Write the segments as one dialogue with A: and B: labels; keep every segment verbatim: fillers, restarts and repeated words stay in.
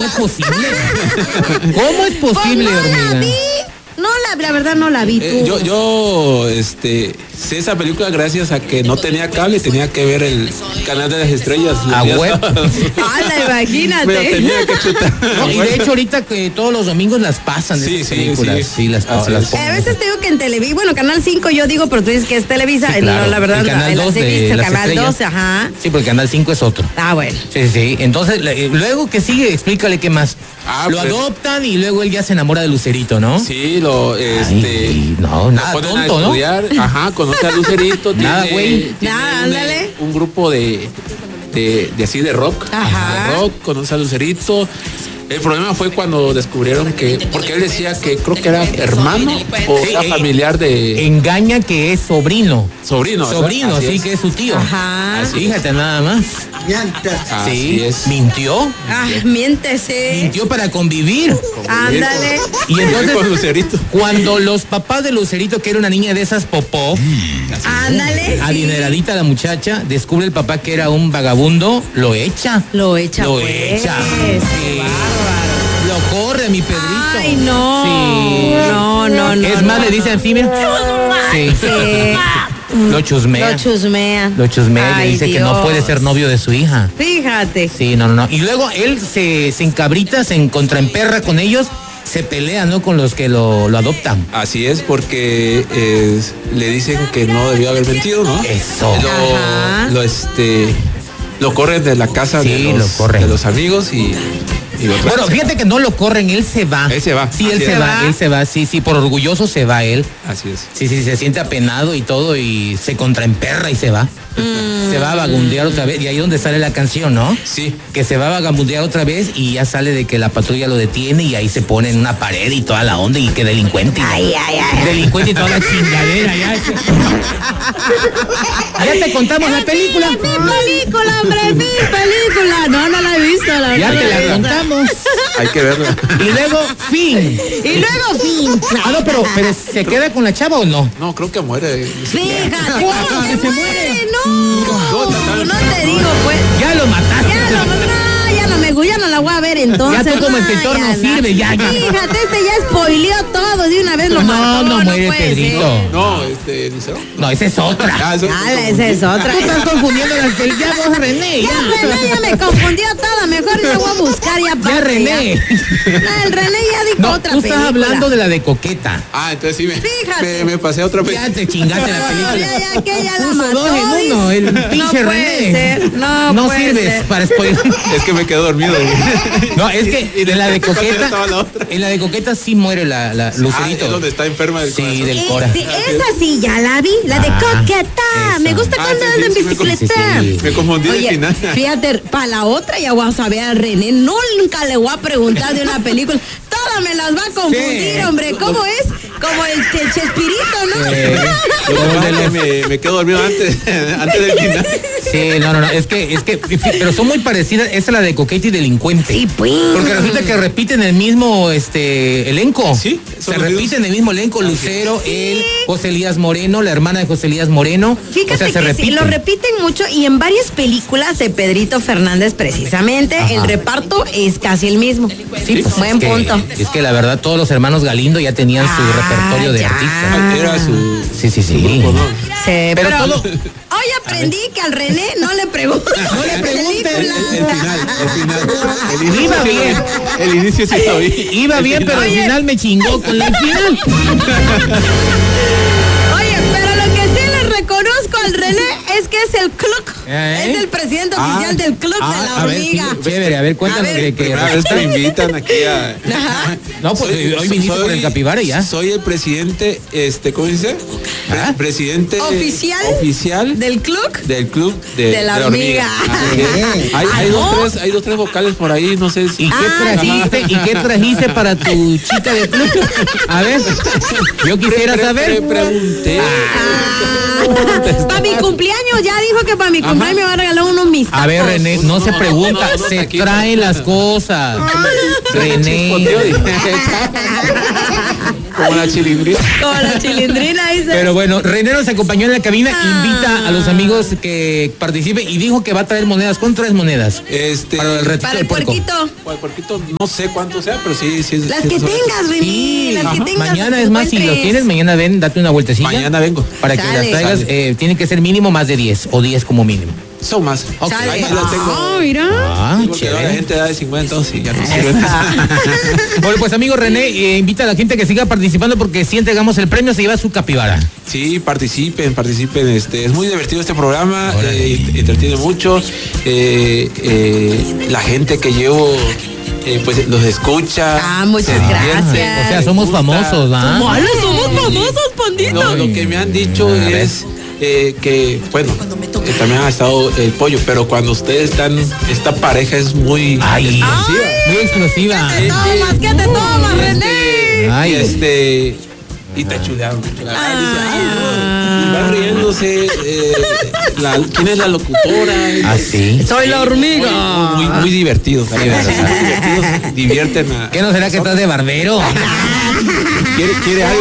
A: es posible? ¿Cómo es posible,
B: pues no
A: hormiga?
B: La vi. No, la, la verdad no la vi.
C: Eh, yo, yo, este, sé esa película gracias a que no tenía cable, tenía que ver el canal de las estrellas.
A: A web.
B: ¡Hala, imagínate!
C: Pero tenía que chutar.
A: No, y de hecho ahorita que todos los domingos las pasan
C: Sí,
A: esas
C: sí,
A: películas.
C: sí.
A: Sí, las,
C: Así
A: las
C: es.
A: ponen.
B: A veces te digo que en Televisa, bueno, Canal cinco yo digo, pero tú dices que es Televisa.
A: Sí, claro.
B: No, la verdad,
A: El Canal
B: no,
A: dos
B: he
A: de
B: visto,
A: las
B: Canal
A: estrellas.
B: doce, ajá.
A: Sí, porque Canal cinco es otro.
B: Ah, bueno.
A: Sí, sí. Entonces, le- luego que sigue, explícale qué más.
C: Ah,
A: lo
C: pues-
A: adoptan y luego él ya se enamora de Lucerito, ¿no?
C: Sí, lo, este...
A: Ay, no,
C: lo
A: nada
C: ponen
A: tonto,
C: a
A: ¿no?
C: estudiar, ajá, conoce a Lucerito.
A: Nada,
C: tiene-
A: güey.
C: tiene
B: Nada,
C: un-
B: ándale.
C: Un grupo de, de, de así de rock.
B: Ajá.
C: De rock, conoce a Lucerito. El problema fue cuando descubrieron que, porque él decía que creo que era hermano o
A: Sí,
C: era
A: eh,
C: familiar de
A: Engaña que es sobrino.
C: sobrino. ¿verdad?
A: Sobrino,
C: Así
A: sí,
C: es.
A: que es su tío.
B: Ajá.
A: Así, fíjate nada más.
C: Así
A: Sí,
C: es.
A: mintió.
B: Ah, miéntese.
A: Mintió para convivir.
B: Ándale.
A: Y entonces,
C: con Lucerito.
A: cuando los papás de Lucerito, que era una niña de esas popó,
B: Ándale. sí.
A: adineradita la muchacha, descubre el papá que era un vagabundo, lo echa.
B: Lo echa,
A: Lo
B: pues.
A: echa.
B: Qué
A: Sí.
B: bárbaro.
A: Lo corre, mi Pedrito.
B: Ay, no.
A: Sí.
B: No, no, no.
A: Es más,
B: no,
A: le dicen así, mira. Sí.
B: Sí.
A: Lo chusmea.
B: Lo chusmea.
A: Lo chusmea y
B: Ay,
A: le dice que no
B: Dios.
A: puede ser novio de su hija.
B: Fíjate.
A: Sí, no, no, no. Y luego él se, se encabrita, se en- contraemperra con ellos, se pelea, ¿no? Con los que lo, lo adoptan.
C: Así es, porque eh, le dicen que no debió haber mentido, ¿no?
A: Eso.
B: Ajá.
C: Lo, lo este lo corren de la casa
A: Sí,
C: de, los,
A: lo corren.
C: de los amigos y, y lo
A: Bueno,
C: traen.
A: fíjate que no lo corren, él se va.
C: Él se va.
A: Sí, él
C: Así
A: se
C: es.
A: va, él se va, sí, sí, por orgulloso se va él.
C: Así es.
A: Sí, sí, se siente apenado y todo y se contraemperra y se va. Se va a vagabundear otra vez y ahí es donde sale la canción, ¿no?
C: Sí.
A: Que se va a vagabundear otra vez y ya sale de que la patrulla lo detiene y ahí se pone en una pared y toda la onda y que delincuente. y-
B: Ay, ay, ay.
A: Delincuente y toda la chingadera. Ya, ya te contamos la película.
B: Mi película, hombre, mi película. No, no la he visto, la
A: Ya
B: verdad.
A: te la contamos.
C: Hay que verla.
A: Y luego, fin.
B: Y luego, fin.
A: Ah, no, pero, pero ¿se queda con la chava o no?
C: No, creo que muere.
B: Fíjate.
A: ¿Cómo que
B: que
A: se
B: se
A: muere?
B: muere. No, no te digo, pues.
A: Ya lo mataste.
B: Ya no, no, ya no me gusta, ya no la voy a ver entonces.
A: Ya tú como
B: No,
A: escritor no
B: ya
A: sirve, ya, ya.
B: Fíjate, este ya spoileó todo, de una vez lo
A: No,
B: mató.
A: no muere
B: puede
A: Pedrito.
B: ser.
C: No, este, Lucero.
A: No, esa es otra.
C: Ah, eso-
B: Dale, esa es otra.
A: Tú estás confundiendo las películas. Ya vos, René,
B: Ya,
A: ya.
B: René, ya me confundió toda, mejor yo voy a buscar ya
A: Ya,
B: aparte,
A: René.
B: ya. No, el René ya dijo
A: No,
B: otra
A: tú estás
B: película.
A: hablando de la de Coqueta.
C: Ah, entonces sí me,
B: Fíjate.
C: me, me pasé a otra vez.
A: Ya te chingaste la
B: No,
A: película.
B: ya, ya, que ya la
A: Puso
B: mató,
A: dos en uno, el
B: dice.
A: pinche
B: No
A: René.
B: puede ser, no
A: No
B: puede
A: sirves
B: ser.
A: para spoiler.
C: Es que me quedé dormido.
A: No, es que
C: Y- y
A: en la de
C: después cuando ya
A: Coqueta,
C: estaba la otra.
A: en la de Coqueta sí muere la, la
C: Ah,
A: Lucerito.
C: es donde está enferma del
A: Sí,
C: corazón.
A: del
B: Eh,
A: Cora.
B: sí, esa sí, ya la vi, la de
A: Ah,
B: Coqueta.
A: esa.
B: Me gusta
C: Ah,
B: cuando
C: sí,
B: anda en
C: sí, sí, me
B: bicicleta.
A: confundí, sí, sí.
C: Me confundí del
B: Oye,
C: final.
B: fíjate, para la otra ya voy a saber a René. No, nunca le voy a preguntar de una película. Todas me las va a confundir,
A: Sí.
B: hombre. ¿Cómo es? Como el, el Chespirito, ¿no?
A: Eh,
C: Lo que pasa es que me, me quedo dormido antes, antes del final.
A: Sí, no, no, no, es que, es que, pero son muy parecidas, esa es la de Coqueta y Delincuente.
B: Sí, pues.
A: Porque resulta que repiten el mismo este elenco.
C: Sí, son
A: se
C: los
A: repiten el mismo elenco, Lucero, él, José Elías Moreno, la hermana de José Elías Moreno.
B: Fíjate
A: o sea, se
B: que sí,
A: repiten.
B: lo repiten mucho y en varias películas de Pedrito Fernández precisamente
A: Ajá.
B: el reparto es casi el mismo.
A: Sí, pues,
B: buen
A: es que-
B: punto.
A: Es que la verdad todos los hermanos Galindo ya tenían su
B: Ah,
A: repertorio de
B: ya.
A: artistas.
C: Era su,
A: Sí, sí, sí.
C: su grupo, ¿no?
B: Sí,
A: Pero
B: pero,
A: todo-
B: hoy aprendí que al René no le pregunto.
A: No le
B: de
A: preguntes.
C: El, el
B: películas.
C: final, el final. El inicio
A: Iba
C: sí
A: bien.
C: lo- El inicio sí lo vi.
A: Iba
C: El
A: bien, pero al
B: Oye.
A: final me chingó con el final.
B: Oye, pero lo que sí le reconozco al René es que es el club.
A: ¿Eh?
B: Es el presidente
C: Ah,
B: oficial del club
A: Ah,
B: de la
A: a ver, sí,
B: hormiga.
A: chévere, a ver, cuéntanos
B: A ver.
A: de que
C: Primera vez que me invitan aquí a...
B: Ajá.
A: No, pues hoy viniste
C: soy-
A: por el capibara y ya.
C: Soy el presidente, este, ¿cómo dice?
A: ¿Ah?
C: Presidente
B: Oficial
C: oficial
B: del club.
C: del club de,
B: De la hormiga.
C: Así es. Hay, hay
B: Ah,
C: dos,
B: ¿no?
C: tres, hay dos, tres vocales por ahí, no sé si.
A: ¿Y qué
B: Ah,
A: trajiste? ¿Y qué trajiste para tu chica de club? A ver, yo quisiera
C: Pre- pre-
A: saber.
C: pre- pregunté.
B: Para mi cumpleaños, ya dijo que para mi cumpleaños me va a regalar unos mis
A: A ver,
B: tacos.
A: René, no se
C: No,
A: pregunta,
C: no, no,
A: se
C: aquí.
A: traen las cosas. René.
C: Como la chilindrina.
B: Como la chilindrina, dice.
A: Pero bueno, René nos acompañó en la cabina,
B: Ah.
A: invita a los amigos que participen y dijo que va a traer monedas. ¿Cuánto traes monedas?
C: Este.
A: Para el retiro
B: Para
A: del
B: el
A: puerco.
B: puerquito.
C: Para el puerquito, no sé cuánto sea, pero sí, sí.
B: Las
C: sí,
B: que
C: sí,
B: tengas, René.
A: Sí,
B: las que
A: ajá.
B: tengas.
A: Mañana
B: las
A: es más, si lo
B: encuentres.
A: tienes, mañana ven, date una vueltecilla.
C: Mañana vengo.
A: Para que
B: Sale.
A: las traigas,
C: Sale.
A: eh, tiene que ser mínimo más de diez o diez como mínimo.
C: Son más.
A: Ok.
B: Sale.
C: Ahí las tengo.
B: Ah, mira.
A: Ah,
C: Porque ahora la
A: chévere.
C: gente da de cincuenta, entonces ya no sirve.
A: Bueno, pues amigo René, eh, invita a la gente que siga participando porque si entregamos el premio se lleva su capibara.
C: Sí, participen, participen. Este, es muy divertido este programa,
A: Órale.
C: eh, entretiene mucho. Eh, eh, la gente que llevo, eh, pues los escucha.
B: Ah, muchas
C: se divierte.
B: gracias.
A: O sea, somos
C: gusta.
A: famosos, ¿va?
B: Malos, somos famosos, pandita.
C: No, lo que me han dicho
A: A ver.
C: es eh, que, bueno, que también ha estado el pollo, pero cuando ustedes están, esta pareja es muy
A: Ay,
C: explosiva.
A: muy explosiva.
B: ¿Qué te tomas? ¿Qué te tomas, René?
C: Este,
A: Ay.
C: y este y te chulearon. La verdad, dice, ay, no, y va riéndose. eh, la- ¿Quién es la locutora?
A: Ah, sí.
B: Soy la hormiga.
C: Muy, muy, muy divertido. Muy divertidos, divierten a.
A: ¿Qué no será que estás de barbero?
C: ¿Quiere, quiere algo?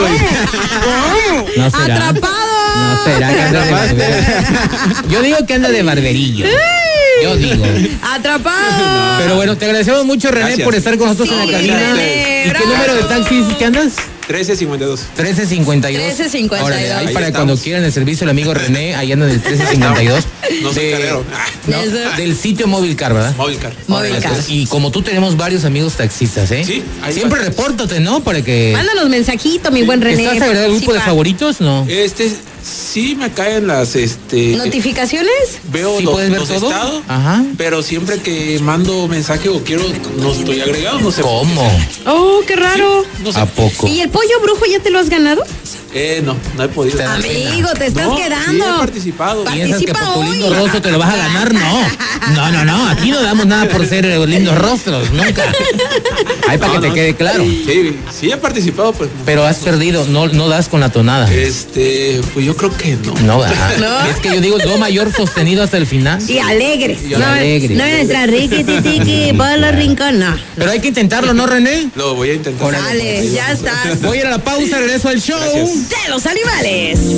A: No será.
B: Atrapado.
A: No será que anda de barbero. Yo digo que anda de barberillo. Yo digo.
B: Atrapado.
A: Pero bueno, te agradecemos mucho, René,
C: Gracias.
A: por estar con nosotros en
B: Sí,
A: la cabina.
B: René,
A: ¿Y qué
B: bravo.
A: número de taxis que andas?
C: trece cincuenta y dos.
A: trece cincuenta y dos.
B: trece cincuenta y dos.
A: Órale, ahí
C: Ahí
A: para
C: estamos.
A: cuando quieran el servicio el amigo René, ahí anda en el trece cincuenta y dos.
C: No soy
A: De-
C: carrero.
A: no,
B: Eso.
A: del sitio Móvil Car, ¿verdad?
C: Móvil Car.
B: Móvil
A: Órale,
B: Car.
A: pues, y como tú tenemos varios amigos taxistas, ¿eh?
C: Sí, ahí
A: Siempre
C: va.
A: repórtate, ¿no? Para que...
B: Mándanos mensajito, mi buen René.
A: ¿Estás agregado al grupo de
B: Participa.
A: favoritos? No.
C: Este, sí me caen las, este.
B: ¿Notificaciones?
C: Veo
A: ¿Sí
C: los,
A: puedes ver
C: los
A: todo?
C: estados,
A: Ajá.
C: pero siempre que mando mensaje o quiero, no estoy agregado, no sé.
A: ¿Cómo?
B: Oh, qué raro.
C: No sé.
A: ¿A poco?
B: ¿Y el pollo brujo ya te lo has ganado?
C: Eh, no, no he podido.
A: Te da
B: Amigo, te estás
C: No,
B: quedando.
C: sí he participado.
A: ¿Piensas que
B: Participa
A: por tu lindo
B: hoy.
A: rostro te lo vas a ganar? No. No, no, no. Aquí no damos nada por ser eh, lindos rostros. Nunca. Ahí para
C: No,
A: que te
C: no.
A: quede claro.
C: Sí, sí he participado, pues.
A: Pero has perdido. No, no das con la tonada.
C: Este, pues yo creo que no.
A: No, ¿verdad?
B: No.
A: Es que yo digo do mayor sostenido hasta el final.
B: Y alegre.
C: Y
B: no,
A: alegre.
B: No entra riqui, tiqui, tiqui, para la rincón, no.
A: Pero hay que intentarlo, ¿no, René?
C: Lo voy a intentar.
B: Dale, ya estás.
A: Voy a ir a la pausa, regreso al show.
C: Gracias.
B: De los animales.